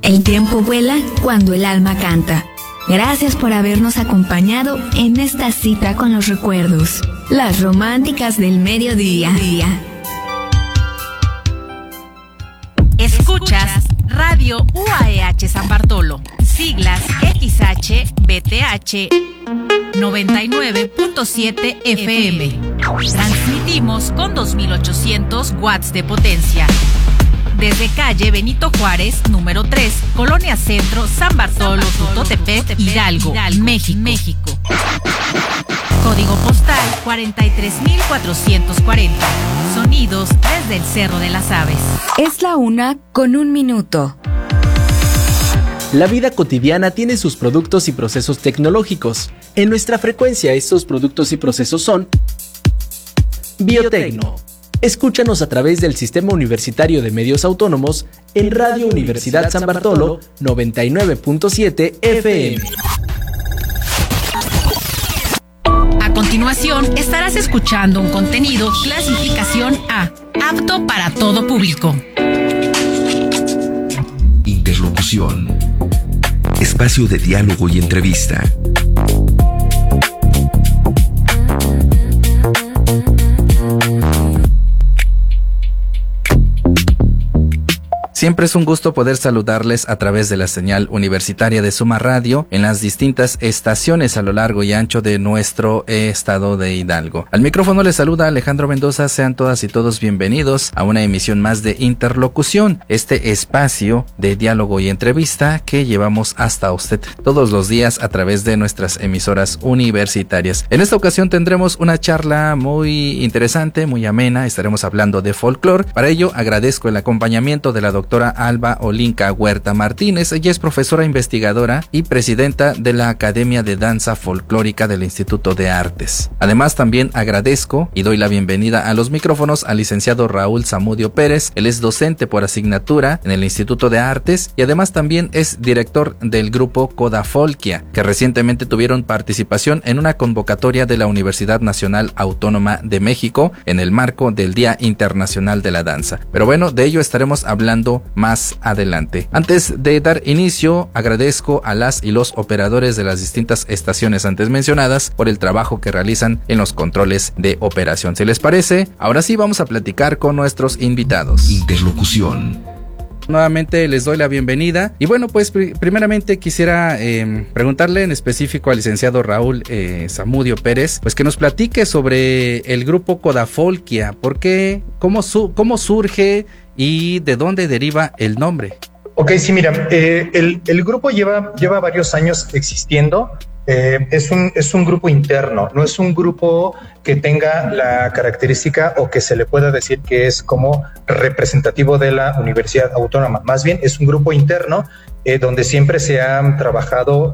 El tiempo vuela cuando el alma canta. Gracias por habernos acompañado en esta cita con los recuerdos. Las románticas del mediodía. Escuchas Radio UAEH San Bartolo, siglas XHBTH 99.7 FM. Transmitimos con 2800 watts de potencia. Desde calle Benito Juárez, número 3, Colonia Centro, San Bartolo, Tutotepec, Hidalgo, México. Código postal 43440. Sonidos desde el Cerro de las Aves. Es la 1:01. La vida cotidiana tiene sus productos y procesos tecnológicos. En nuestra frecuencia, estos productos y procesos son Biotecno. Escúchanos a través del Sistema Universitario de Medios Autónomos en Radio Universidad San Bartolo 99.7 FM. A continuación, estarás escuchando un contenido clasificación A, apto para todo público. Interlocución. Espacio de diálogo y entrevista. Siempre es un gusto poder saludarles a través de la señal universitaria de Suma Radio en las distintas estaciones a lo largo y ancho de nuestro estado de Hidalgo. Al micrófono les saluda Alejandro Mendoza. Sean todas y todos bienvenidos a una emisión más de Interlocución, este espacio de diálogo y entrevista que llevamos hasta usted todos los días a través de nuestras emisoras universitarias. En esta ocasión tendremos una charla muy interesante, muy amena. Estaremos hablando de folclore. Para ello agradezco el acompañamiento de la doctora Alba Olinka Huerta Martínez. Ella es profesora investigadora y presidenta de la Academia de Danza Folclórica del Instituto de Artes. Además, también agradezco y doy la bienvenida a los micrófonos al licenciado Raúl Zamudio Pérez. Él es docente por asignatura en el Instituto de Artes y además también es director del grupo Codafolquia, que recientemente tuvieron participación en una convocatoria de la Universidad Nacional Autónoma de México en el marco del Día Internacional de la Danza. Pero bueno, de ello estaremos hablando más adelante. Antes de dar inicio, agradezco a las y los operadores de las distintas estaciones antes mencionadas por el trabajo que realizan en los controles de operación. Si les parece, ahora sí vamos a platicar con nuestros invitados. Interlocución. Nuevamente les doy la bienvenida y bueno, pues primeramente quisiera preguntarle en específico al licenciado Raúl Zamudio Pérez, pues que nos platique sobre el grupo Codafolquia. ¿Por qué? ¿Cómo surge y de dónde deriva el nombre? Ok, sí, mira, el grupo lleva varios años existiendo. Es un grupo interno, no es un grupo que tenga la característica o que se le pueda decir que es como representativo de la Universidad Autónoma. Más bien es un grupo interno donde siempre se ha trabajado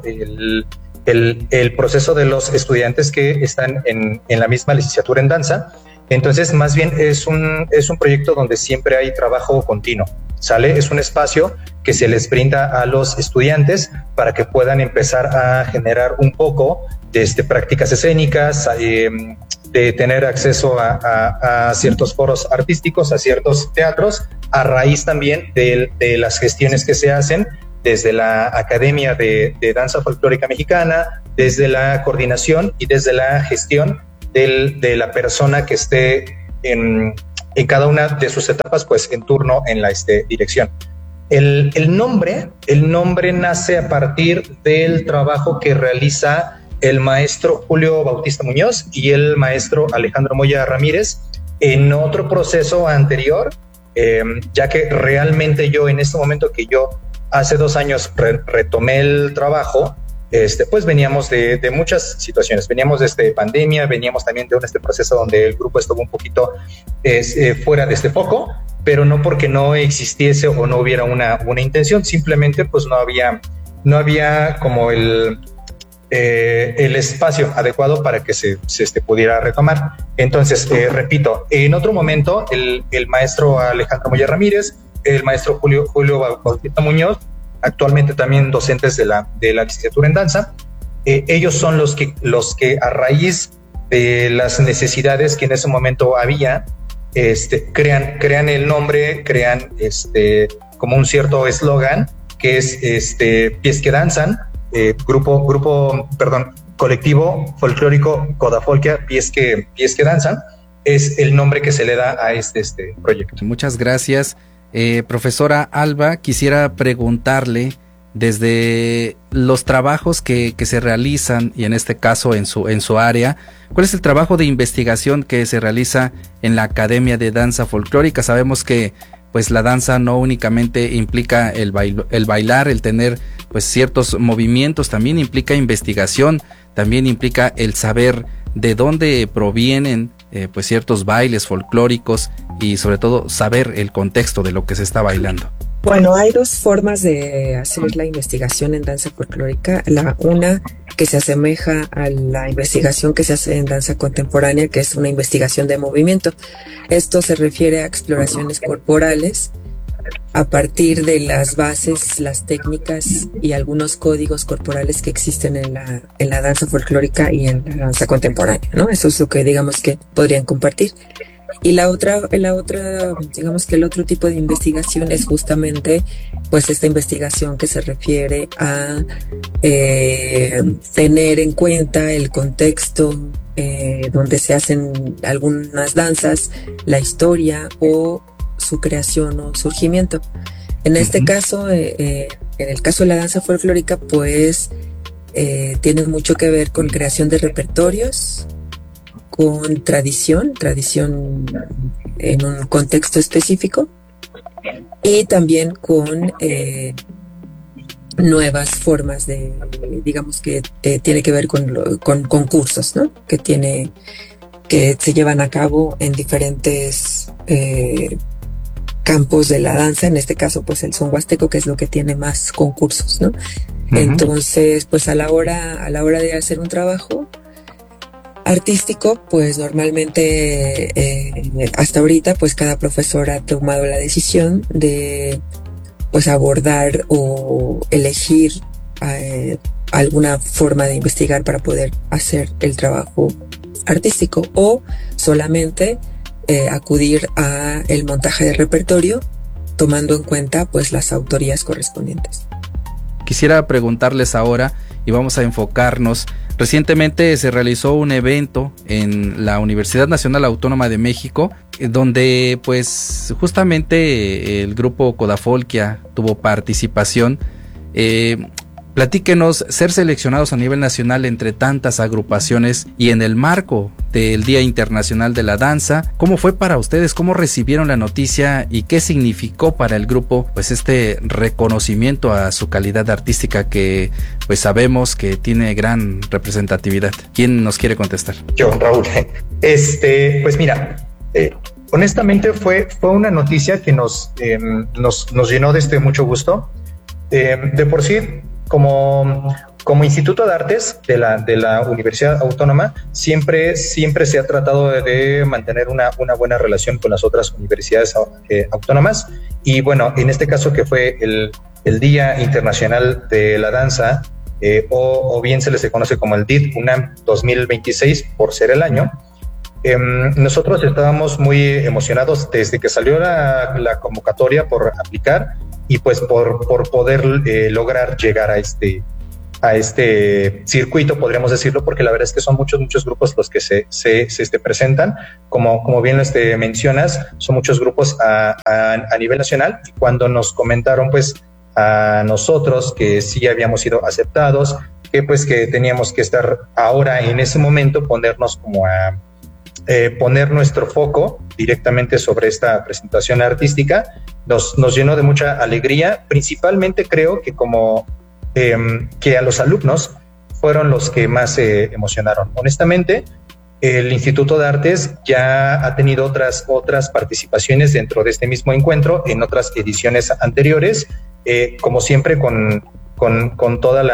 el proceso de los estudiantes que están en la misma licenciatura en danza. Entonces, más bien es un proyecto donde siempre hay trabajo continuo, ¿sale? Es un espacio que se les brinda a los estudiantes para que puedan empezar a generar un poco de prácticas escénicas, de tener acceso a ciertos foros artísticos, a ciertos teatros, a raíz también de las gestiones que se hacen desde la Academia de Danza Folclórica Mexicana, desde la coordinación y desde la gestión de la persona que esté en cada una de sus etapas, pues en turno en la dirección. El nombre nace a partir del trabajo que realiza el maestro Julio Bautista Muñoz y el maestro Alejandro Moya Ramírez en otro proceso anterior, ya que realmente yo en este momento que yo hace 2 años retomé el trabajo, pues veníamos de muchas situaciones, veníamos de pandemia, veníamos también de un proceso donde el grupo estuvo un poquito fuera de foco, pero no porque no existiese o no hubiera una intención, simplemente pues no había como el espacio adecuado para que se pudiera retomar. Entonces, repito, en otro momento el maestro Alejandro Moya Ramírez, el maestro Julio Bautista Muñoz, actualmente también docentes de la licenciatura en danza, ellos son los que a raíz de las necesidades que en ese momento había, crean el nombre, crean como un cierto eslogan que es Pies que Danzan, colectivo folclórico Codafolquia, Pies que Danzan, es el nombre que se le da a este proyecto. Muchas gracias. Profesora Alba, quisiera preguntarle, desde los trabajos que se realizan, y en este caso en su área, ¿cuál es el trabajo de investigación que se realiza en la Academia de Danza Folclórica? Sabemos que pues la danza no únicamente implica el bailar, el tener pues ciertos movimientos, también implica investigación, también implica el saber de dónde provienen pues ciertos bailes folclóricos y sobre todo saber el contexto de lo que se está bailando. Bueno, hay dos formas de hacer la investigación en danza folclórica. Una que se asemeja a la investigación que se hace en danza contemporánea, que es una investigación de movimiento. Esto se refiere a exploraciones corporales a partir de las bases, las técnicas y algunos códigos corporales que existen en la danza folclórica y en la danza contemporánea, ¿no? Eso es lo que digamos que podrían compartir. Y la otra, digamos que el otro tipo de investigación es justamente pues esta investigación que se refiere a tener en cuenta el contexto donde se hacen algunas danzas, la historia o su creación o surgimiento. En este caso, en el caso de la danza folclórica, pues tiene mucho que ver con creación de repertorios, con tradición en un contexto específico y también con nuevas formas de, digamos que tiene que ver con concursos, ¿no? Que se llevan a cabo en diferentes campos de la danza, en este caso pues el son huasteco, que es lo que tiene más concursos, ¿no? Entonces pues a la hora de hacer un trabajo artístico, pues normalmente hasta ahorita pues cada profesor ha tomado la decisión de pues abordar o elegir alguna forma de investigar para poder hacer el trabajo artístico o solamente acudir a el montaje de repertorio tomando en cuenta pues las autorías correspondientes. Quisiera preguntarles ahora, y vamos a enfocarnos. Recientemente se realizó un evento en la Universidad Nacional Autónoma de México, donde pues justamente el grupo Codafolquia tuvo participación. Platíquenos, ser seleccionados a nivel nacional entre tantas agrupaciones y en el marco del Día Internacional de la Danza, ¿cómo fue para ustedes? ¿Cómo recibieron la noticia y qué significó para el grupo pues este reconocimiento a su calidad artística que pues sabemos que tiene gran representatividad? ¿Quién nos quiere contestar? Yo, Raúl. Pues mira, honestamente fue una noticia que nos llenó de mucho gusto. De por sí, como Instituto de Artes de la Universidad Autónoma, siempre se ha tratado de mantener una buena relación con las otras universidades autónomas. Y bueno, en este caso que fue el Día Internacional de la Danza, o bien se les conoce como el DID UNAM 2026 por ser el año, nosotros estábamos muy emocionados desde que salió la convocatoria por aplicar y pues por poder lograr llegar a este circuito, podríamos decirlo, porque la verdad es que son muchos grupos los que se presentan, como bien mencionas, son muchos grupos a nivel nacional. Y cuando nos comentaron pues a nosotros que sí habíamos sido aceptados, que pues que teníamos que estar ahora en ese momento, ponernos como a poner nuestro foco directamente sobre esta presentación artística, nos llenó de mucha alegría. Principalmente creo que que a los alumnos fueron los que más se emocionaron. Honestamente, el Instituto de Artes ya ha tenido otras participaciones dentro de este mismo encuentro en otras ediciones anteriores, como siempre con toda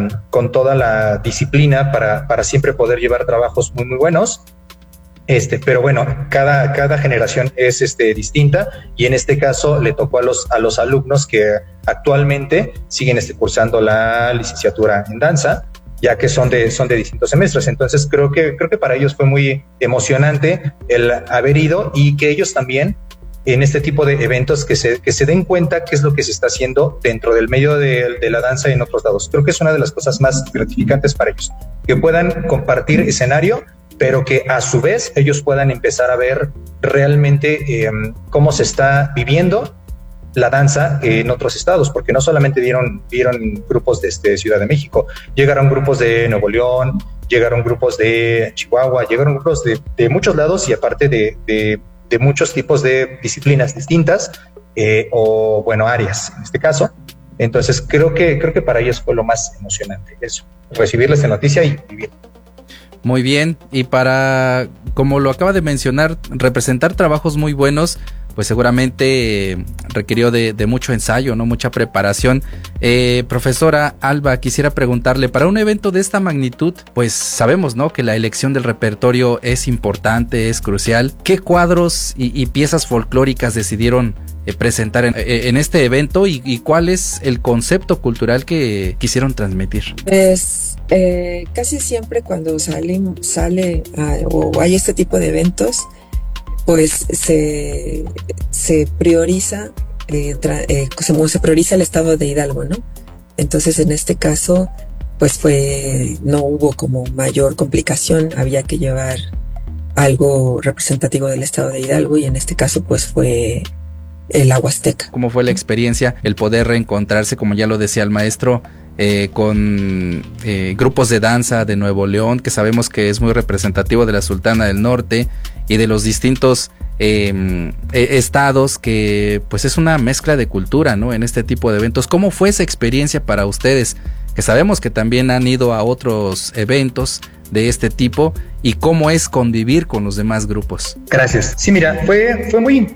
la disciplina para siempre poder llevar trabajos muy buenos. Pero bueno, cada generación es distinta, y en este caso le tocó a los alumnos que actualmente siguen cursando la licenciatura en danza, ya que son de distintos semestres. Entonces creo que para ellos fue muy emocionante el haber ido, y que ellos también en este tipo de eventos, que se den cuenta qué es lo que se está haciendo dentro del medio de la danza y en otros lados. Creo que es una de las cosas más gratificantes para ellos, que puedan compartir escenario, pero que a su vez ellos puedan empezar a ver realmente cómo se está viviendo la danza en otros estados, porque no solamente vieron grupos de Ciudad de México, llegaron grupos de Nuevo León, llegaron grupos de Chihuahua, llegaron grupos de muchos lados, y aparte de muchos tipos de disciplinas distintas, o bueno, áreas en este caso. Entonces creo que para ellos fue lo más emocionante eso, recibir esta noticia y vivir. Muy bien, y para, como lo acaba de mencionar, representar trabajos muy buenos, pues seguramente requirió de mucho ensayo, ¿no? Mucha preparación. Profesora Alba, quisiera preguntarle, para un evento de esta magnitud, pues sabemos, ¿no?, que la elección del repertorio es importante, es crucial. ¿Qué cuadros y piezas folclóricas decidieron presentar en este evento, y cuál es el concepto cultural que quisieron transmitir? Pues casi siempre cuando sale o hay este tipo de eventos, pues se prioriza, se prioriza el estado de Hidalgo, ¿no? Entonces en este caso, pues no hubo como mayor complicación, había que llevar algo representativo del estado de Hidalgo, y en este caso pues fue el La Huasteca. ¿Cómo fue la experiencia, el poder reencontrarse, como ya lo decía el maestro, con grupos de danza de Nuevo León, que sabemos que es muy representativo de la Sultana del Norte y de los distintos estados, que pues es una mezcla de cultura, ¿no?, en este tipo de eventos? ¿Cómo fue esa experiencia para ustedes, que sabemos que también han ido a otros eventos de este tipo, y cómo es convivir con los demás grupos? Gracias. Sí, mira, fue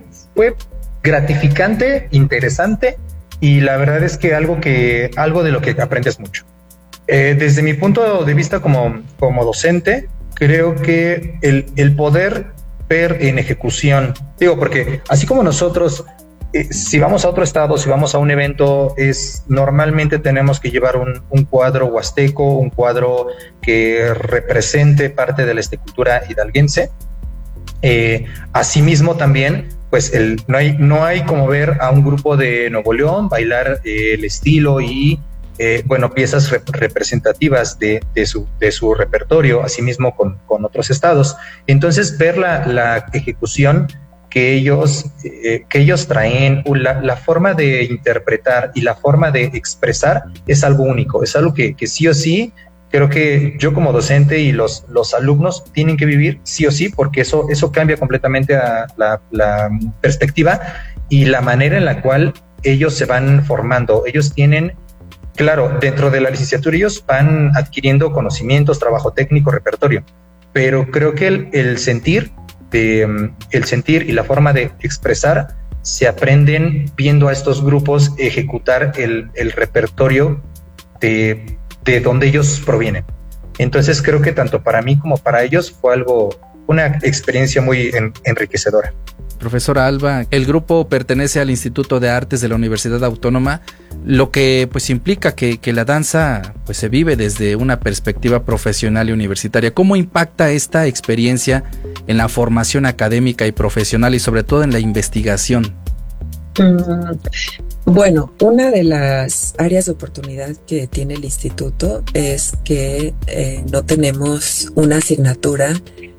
gratificante, interesante, y la verdad es que algo de lo que aprendes mucho. Desde mi punto de vista como docente, creo que el poder ver en ejecución, porque así como nosotros, si vamos a otro estado, si vamos a un evento, normalmente tenemos que llevar un cuadro huasteco, un cuadro que represente parte de la cultura hidalguense. Asimismo también, pues no hay como ver a un grupo de Nuevo León bailar el estilo y piezas representativas de su repertorio, asimismo con otros estados. Entonces ver la ejecución que ellos traen, la forma de interpretar y la forma de expresar, es algo único, es algo que sí o sí creo que yo como docente y los alumnos tienen que vivir sí o sí, porque eso cambia completamente a la perspectiva y la manera en la cual ellos se van formando. Ellos tienen, claro, dentro de la licenciatura ellos van adquiriendo conocimientos, trabajo técnico, repertorio, pero creo que el sentir y la forma de expresar se aprenden viendo a estos grupos ejecutar el repertorio de donde ellos provienen. Entonces creo que tanto para mí como para ellos fue una experiencia muy enriquecedora. Profesora Alba, el grupo pertenece al Instituto de Artes de la Universidad Autónoma, lo que pues implica que la danza pues se vive desde una perspectiva profesional y universitaria. ¿Cómo impacta esta experiencia en la formación académica y profesional, y sobre todo en la investigación? Bueno, una de las áreas de oportunidad que tiene el instituto es que no tenemos una asignatura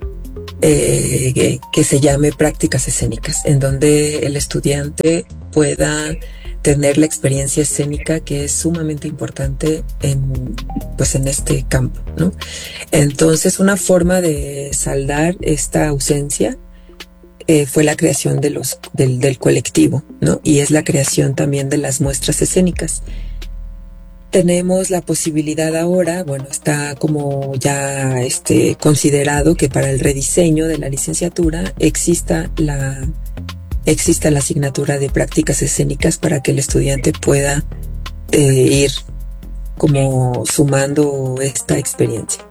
que se llame prácticas escénicas, en donde el estudiante pueda tener la experiencia escénica, que es sumamente importante en este campo, ¿no? Entonces, una forma de saldar esta ausencia fue la creación del colectivo, ¿no? Y es la creación también de las muestras escénicas. Tenemos la posibilidad ahora, está como ya considerado que para el rediseño de la licenciatura exista la asignatura de prácticas escénicas, para que el estudiante pueda ir como sumando esta experiencia.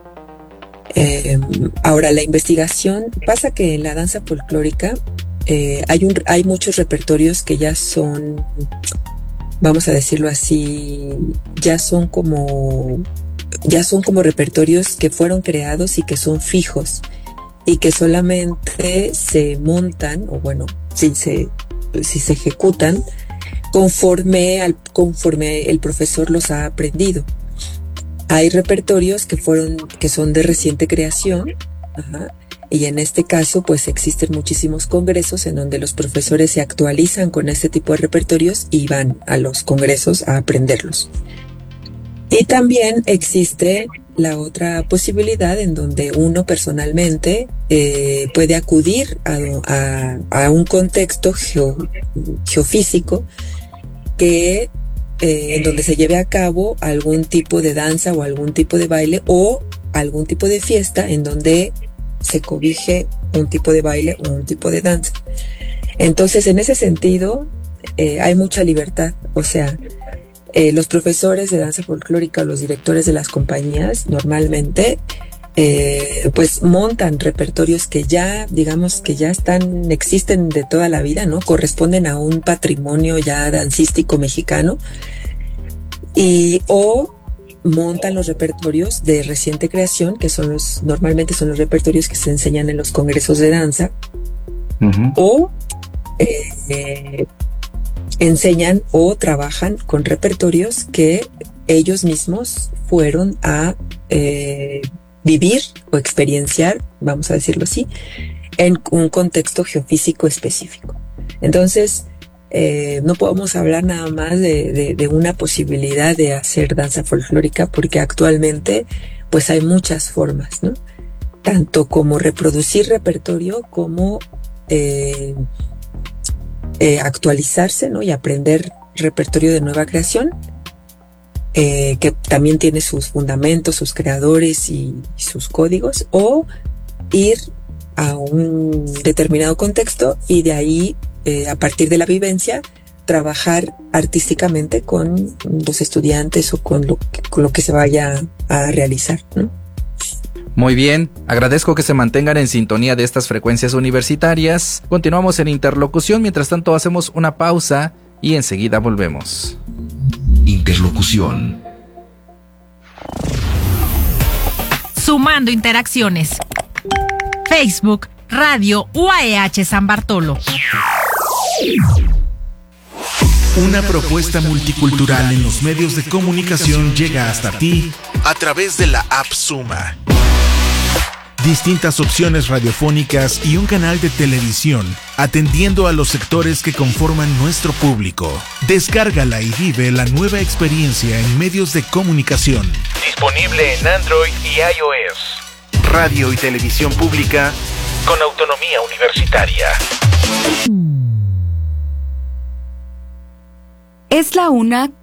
Ahora, la investigación, pasa que en la danza folclórica hay muchos repertorios que ya son, vamos a decirlo así, ya son como repertorios que fueron creados y que son fijos. y que solamente se montan, o bueno, si se ejecutan conforme el profesor los ha aprendido. Hay repertorios que son de reciente creación, y en este caso pues existen muchísimos congresos en donde los profesores se actualizan con este tipo de repertorios y van a los congresos a aprenderlos. Y también existe la otra posibilidad en donde uno personalmente puede acudir a un contexto geofísico en donde se lleve a cabo algún tipo de danza o algún tipo de baile o algún tipo de fiesta en donde se cobije un tipo de baile o un tipo de danza. Entonces, en ese sentido, hay mucha libertad. O sea, los profesores de danza folclórica o los directores de las compañías normalmente pues montan repertorios que ya, digamos, que ya existen de toda la vida, ¿no? Corresponden a un patrimonio ya dancístico mexicano, o montan los repertorios de reciente creación, que normalmente son los repertorios que se enseñan en los congresos de danza, o enseñan o trabajan con repertorios que ellos mismos fueron a vivir o experienciar, vamos a decirlo así, en un contexto geofísico específico. Entonces, no podemos hablar nada más de una posibilidad de hacer danza folclórica, porque actualmente pues hay muchas formas, ¿no? Tanto como reproducir repertorio como actualizarse, ¿no? Y aprender repertorio de nueva creación, que también tiene sus fundamentos, sus creadores y sus códigos, o ir a un determinado contexto y de ahí, a partir de la vivencia, trabajar artísticamente con los estudiantes o con lo que se vaya a realizar, ¿no? Muy bien, agradezco que se mantengan en sintonía de estas frecuencias universitarias. Continuamos en interlocución, mientras tanto hacemos una pausa y enseguida volvemos. Interlocución. Sumando interacciones. Facebook, Radio UAEH San Bartolo. Una propuesta multicultural en los medios de comunicación llega hasta ti a través de la app Suma. Distintas opciones radiofónicas y un canal de televisión atendiendo a los sectores que conforman nuestro público. Descárgala y vive la nueva experiencia en medios de comunicación. Disponible en Android y iOS. Radio y televisión pública con autonomía universitaria. Es la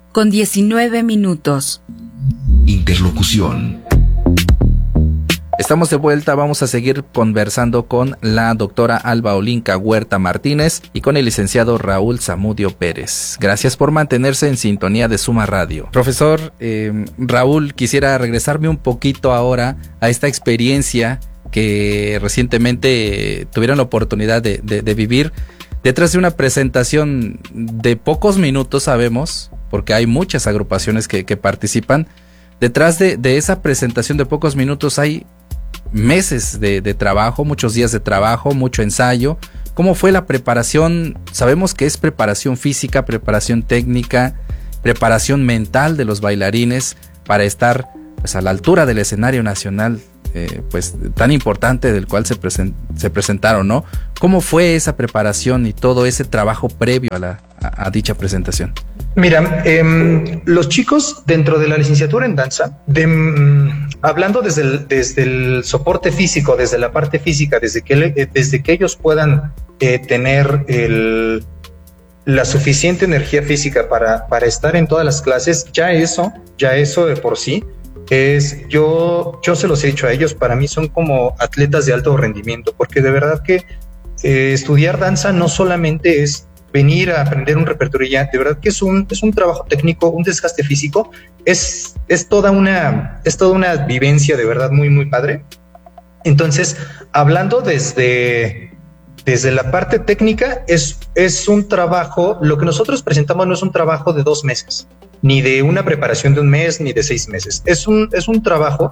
1:19. Interlocución. Estamos de vuelta, vamos a seguir conversando con la doctora Alba Olinka Huerta Martínez y con el licenciado Raúl Zamudio Pérez. Gracias por mantenerse en sintonía de Suma Radio. Profesor Raúl, quisiera regresarme un poquito ahora a esta experiencia que recientemente tuvieron la oportunidad de vivir. Detrás de una presentación de pocos minutos, sabemos, porque hay muchas agrupaciones que participan, detrás de esa presentación de pocos minutos hay meses de trabajo, muchos días de trabajo, mucho ensayo. ¿Cómo fue la preparación? Sabemos que es preparación física, preparación técnica, preparación mental de los bailarines para estar pues a la altura del escenario nacional pues tan importante del cual se presentaron, ¿no? ¿Cómo fue esa preparación y todo ese trabajo previo a dicha presentación? Mira, los chicos dentro de la licenciatura en danza, hablando desde el soporte físico, desde la parte física, desde que ellos puedan tener la suficiente energía física para estar en todas las clases, ya eso de por sí yo se los he dicho a ellos, para mí son como atletas de alto rendimiento, porque de verdad que estudiar danza no solamente es venir a aprender un repertorio ya, de verdad que es un trabajo técnico, un desgaste físico, es toda una vivencia de verdad muy, muy padre. Entonces, hablando desde la parte técnica, es un trabajo, lo que nosotros presentamos no es un trabajo de 2 meses, ni de una preparación de 1 mes, ni de 6 meses. Es un trabajo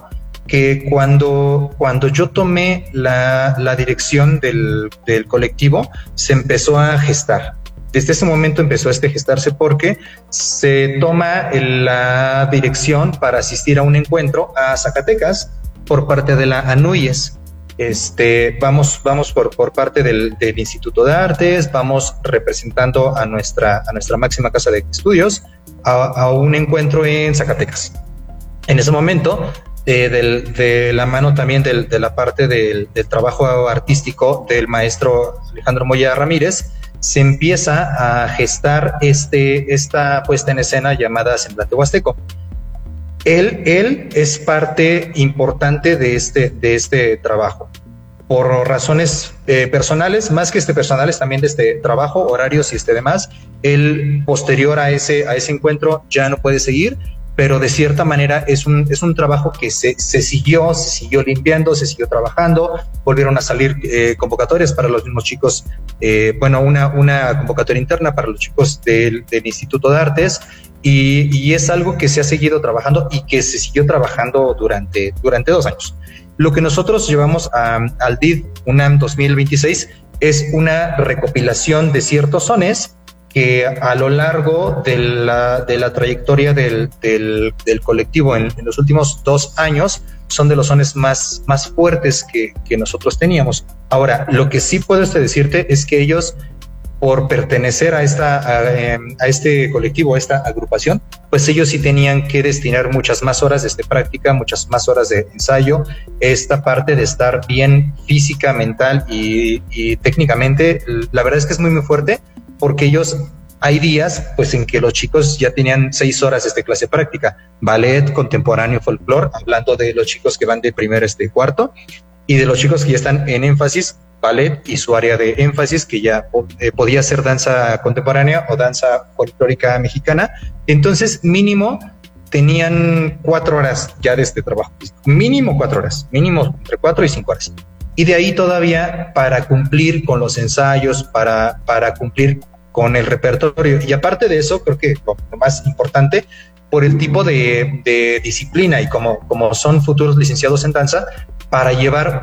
que cuando yo tomé la dirección del colectivo, se empezó a gestar. Desde ese momento empezó a gestarse porque se toma la dirección para asistir a un encuentro a Zacatecas por parte de la ANUYES. Vamos por parte del Instituto de Artes, vamos representando a nuestra máxima casa de estudios a un encuentro en Zacatecas. En ese momento, de la mano también de la parte del trabajo artístico del maestro Alejandro Moya Ramírez, se empieza a gestar esta puesta en escena llamada Semblante Huasteco. Él es parte importante de este trabajo. Por razones personales, más que personales, también de este trabajo, horarios y demás, él posterior a ese encuentro ya no puede seguir, pero de cierta manera es un trabajo que se siguió limpiando, se siguió trabajando, volvieron a salir convocatorias para los mismos chicos, una convocatoria interna para los chicos del Instituto de Artes, y es algo que se ha seguido trabajando y que se siguió trabajando durante 2 años. Lo que nosotros llevamos al DID UNAM 2026 es una recopilación de ciertos sones que a lo largo de la trayectoria del colectivo en los últimos 2 años son de los sones más fuertes que nosotros teníamos. Ahora, lo que sí puedo decirte es que ellos, por pertenecer a este colectivo, a esta agrupación, pues ellos sí tenían que destinar muchas más horas de práctica, muchas más horas de ensayo, esta parte de estar bien física, mental y técnicamente. La verdad es que es muy fuerte, porque ellos, hay días pues en que los chicos ya tenían 6 horas de clase práctica, ballet, contemporáneo, folclore, hablando de los chicos que van de primero cuarto, y de los chicos que ya están en énfasis, ballet y su área de énfasis, que ya podía ser danza contemporánea o danza folclórica mexicana. Entonces mínimo tenían 4 horas ya de trabajo, mínimo 4 horas, mínimo entre 4 y 5 horas. Y de ahí todavía para cumplir con los ensayos, para cumplir con el repertorio. Y aparte de eso, creo que lo más importante, por el tipo de disciplina y como son futuros licenciados en danza, para llevar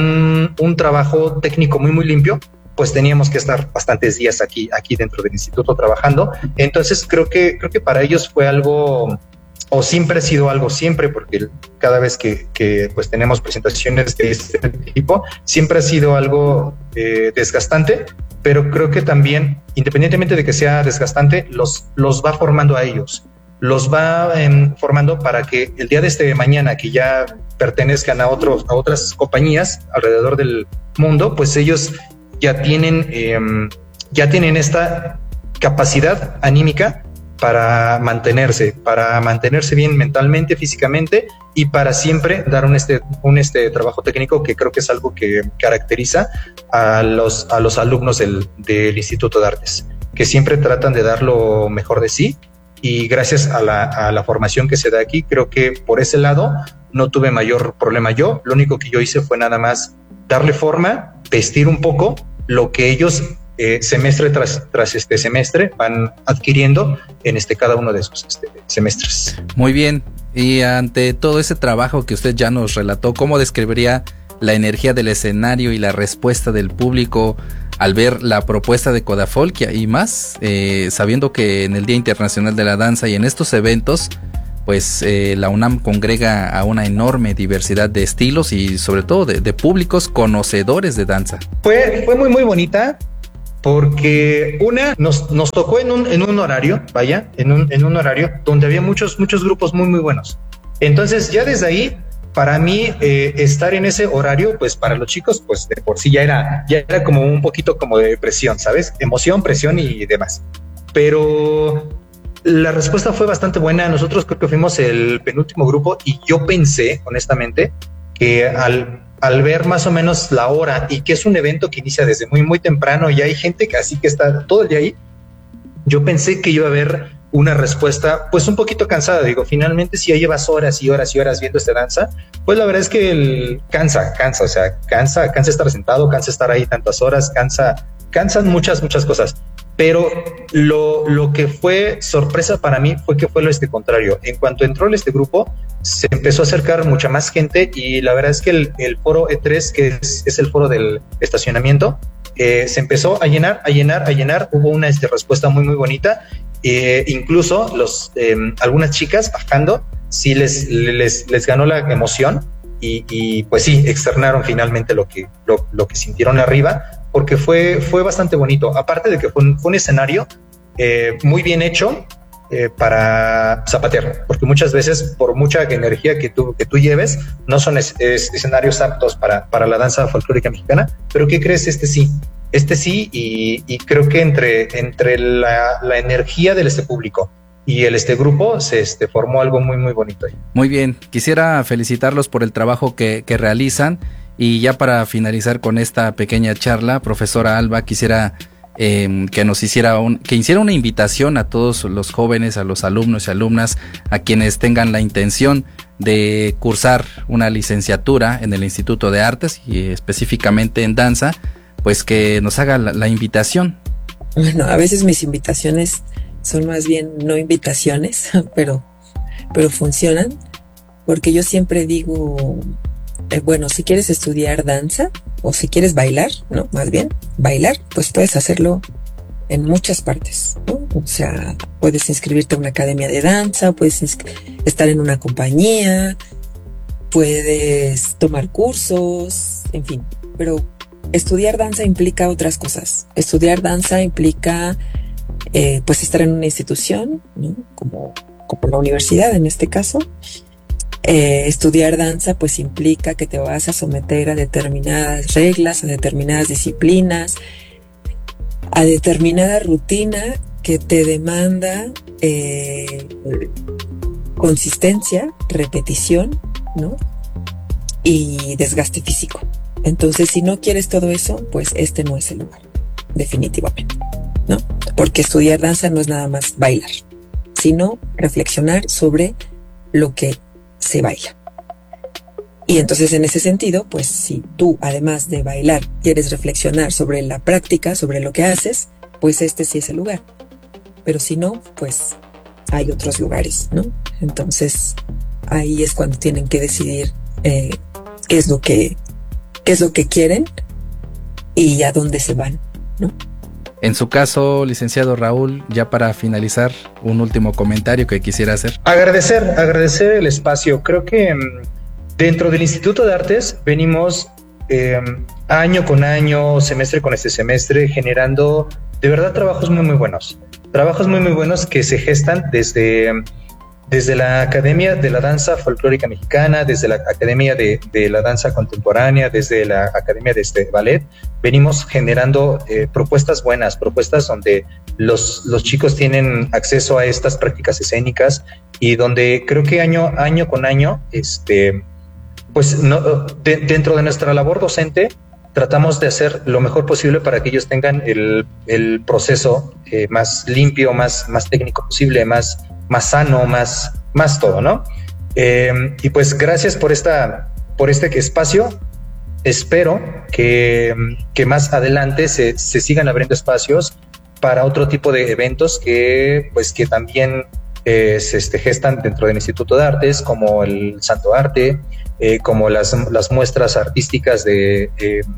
un trabajo técnico muy limpio, pues teníamos que estar bastantes días aquí dentro del instituto trabajando. Entonces creo que para ellos fue algo, o siempre ha sido algo, porque cada vez que pues tenemos presentaciones de este tipo, siempre ha sido algo desgastante, pero creo que también, independientemente de que sea desgastante, los va formando a ellos, los va formando para que el día de mañana, que ya pertenezcan a otras compañías alrededor del mundo, pues ellos ya tienen esta capacidad anímica para mantenerse bien mentalmente, físicamente, y para siempre dar un trabajo técnico, que creo que es algo que caracteriza a los alumnos del Instituto de Artes, que siempre tratan de dar lo mejor de sí. Y gracias a la formación que se da aquí, creo que por ese lado no tuve mayor problema yo. Lo único que yo hice fue nada más darle forma, vestir un poco lo que ellos semestre tras semestre van adquiriendo en cada uno de esos semestres. Muy bien. Y ante todo ese trabajo que usted ya nos relató, ¿cómo describiría la energía del escenario y la respuesta del público al ver la propuesta de Codafolquia y más, sabiendo que en el Día Internacional de la Danza y en estos eventos, pues la UNAM congrega a una enorme diversidad de estilos y sobre todo de públicos conocedores de danza? Fue muy bonita, porque nos tocó en un horario, en un horario donde había muchos grupos muy buenos. Entonces ya desde ahí, para mí, estar en ese horario, pues para los chicos, pues de por sí ya era como un poquito como de presión, ¿sabes? Emoción, presión y demás. Pero la respuesta fue bastante buena. Nosotros creo que fuimos el penúltimo grupo, y yo pensé, honestamente, que al ver más o menos la hora y que es un evento que inicia desde muy temprano y hay gente que está todo el día ahí, yo pensé que iba a haber una respuesta pues un poquito cansada. Digo, finalmente si ya llevas horas y horas y horas viendo esta danza, pues la verdad es que cansa estar sentado, cansa estar ahí tantas horas, cansan muchas cosas. Pero lo que fue sorpresa para mí fue que fue lo contrario. En cuanto entró grupo, se empezó a acercar mucha más gente y la verdad es que el foro E3, que es el foro del estacionamiento, se empezó a llenar, hubo una respuesta muy muy bonita, incluso algunas chicas bajando, sí les ganó la emoción y pues sí, externaron finalmente lo que sintieron arriba, porque fue bastante bonito, aparte de que fue un escenario muy bien hecho, para zapatear, porque muchas veces por mucha energía que tú lleves no son escenarios aptos para la danza folclórica mexicana, pero ¿qué crees? Este sí y creo que entre la energía de este público y el grupo se formó algo muy muy bonito ahí. Muy bien, quisiera felicitarlos por el trabajo que realizan y ya para finalizar con esta pequeña charla, profesora Alba, quisiera que hiciera una invitación a todos los jóvenes, a los alumnos y alumnas, a quienes tengan la intención de cursar una licenciatura en el Instituto de Artes y específicamente en danza, pues que nos haga la invitación. Bueno, a veces mis invitaciones son más bien no invitaciones, pero funcionan, porque yo siempre digo, bueno, si quieres estudiar danza o si quieres bailar, ¿no? Más bien, bailar, pues puedes hacerlo en muchas partes, ¿no? O sea, puedes inscribirte a una academia de danza, puedes estar en una compañía, puedes tomar cursos, en fin, pero estudiar danza implica otras cosas. Estudiar danza implica, pues, estar en una institución, ¿no? Como la universidad en este caso. Estudiar danza pues implica que te vas a someter a determinadas reglas, a determinadas disciplinas, a determinada rutina que te demanda consistencia, repetición, ¿no? Y desgaste físico. Entonces, si no quieres todo eso, pues no es el lugar, definitivamente, ¿no? Porque estudiar danza no es nada más bailar, sino reflexionar sobre lo que se baila. Y entonces, en ese sentido, pues si tú, además de bailar, quieres reflexionar sobre la práctica, sobre lo que haces, pues sí es el lugar. Pero si no, pues hay otros lugares, ¿no? Entonces, ahí es cuando tienen que decidir qué es lo que quieren y a dónde se van, ¿no? En su caso, licenciado Raúl, ya para finalizar, un último comentario que quisiera hacer. Agradecer el espacio. Creo que dentro del Instituto de Artes venimos año con año, semestre con semestre, generando de verdad trabajos muy muy buenos. Trabajos muy muy buenos que se gestan desde la Academia de la Danza Folclórica Mexicana, desde la Academia de la Danza Contemporánea, desde la Academia de Ballet. Venimos generando propuestas buenas, propuestas donde los chicos tienen acceso a estas prácticas escénicas y donde creo que año con año, pues dentro de nuestra labor docente, tratamos de hacer lo mejor posible para que ellos tengan el proceso más limpio, más técnico posible, más sano, más todo, ¿no? Y pues gracias por este espacio. Espero que más adelante se sigan abriendo espacios para otro tipo de eventos que también se gestan dentro del Instituto de Artes, como el Santo Arte, como las muestras artísticas de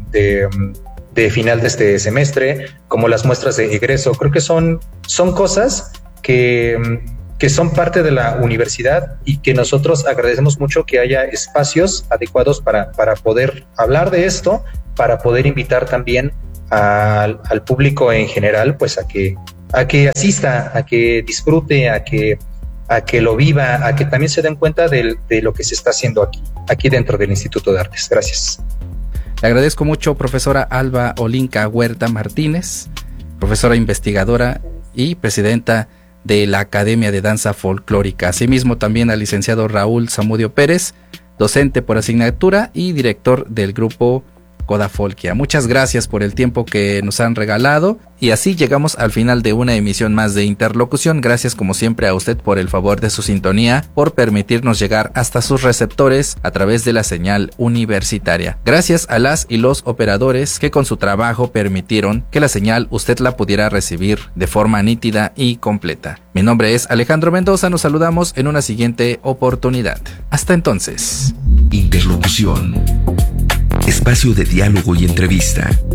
final de este semestre, como las muestras de egreso. Creo que son cosas que son parte de la universidad y que nosotros agradecemos mucho que haya espacios adecuados para poder hablar de esto, para poder invitar también al público en general, pues a que asista, a que disfrute, a que lo viva, a que también se den cuenta de lo que se está haciendo aquí dentro del Instituto de Artes. Gracias. Le agradezco mucho, profesora Alba Olinka Huerta Martínez, profesora investigadora y presidenta de la Academia de Danza Folclórica. Asimismo, también al licenciado Raúl Zamudio Pérez, docente por asignatura y director del grupo Coda Folkia. Muchas gracias por el tiempo que nos han regalado y así llegamos al final de una emisión más de Interlocución. Gracias como siempre a usted por el favor de su sintonía, por permitirnos llegar hasta sus receptores a través de la señal universitaria. Gracias a las y los operadores que con su trabajo permitieron que la señal usted la pudiera recibir de forma nítida y completa. Mi nombre es Alejandro Mendoza, nos saludamos en una siguiente oportunidad. Hasta entonces. Interlocución. Espacio de diálogo y entrevista